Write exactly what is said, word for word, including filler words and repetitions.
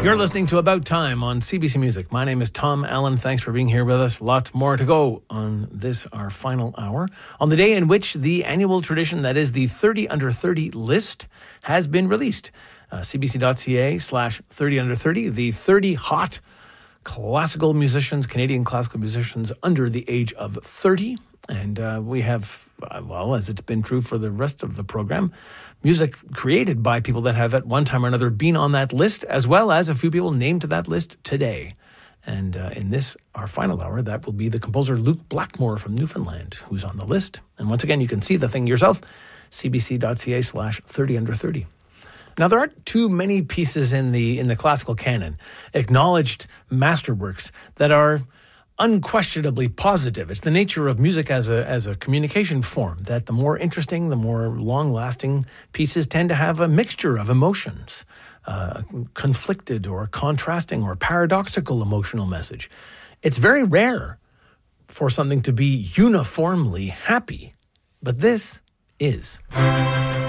You're listening to About Time on C B C Music. My name is Tom Allen. Thanks for being here with us. Lots more to go on this, our final hour, on the day in which the annual tradition, that is the thirty under thirty list, has been released. Uh, cbc.ca slash 30 under 30, the thirty hot classical musicians, Canadian classical musicians under the age of thirty. And uh, we have, uh, well, as it's been true for the rest of the program, music created by people that have at one time or another been on that list, as well as a few people named to that list today. And uh, in this, our final hour, that will be the composer Luke Blackmore from Newfoundland, who's on the list. And once again, you can see the thing yourself, cbc.ca slash 30 under 30. Now, there aren't too many pieces in the in the classical canon, acknowledged masterworks, that are unquestionably positive. It's the nature of music as a as a communication form, that the more interesting, the more long-lasting pieces tend to have a mixture of emotions, uh, conflicted or contrasting or paradoxical emotional message. It's very rare for something to be uniformly happy, but this is.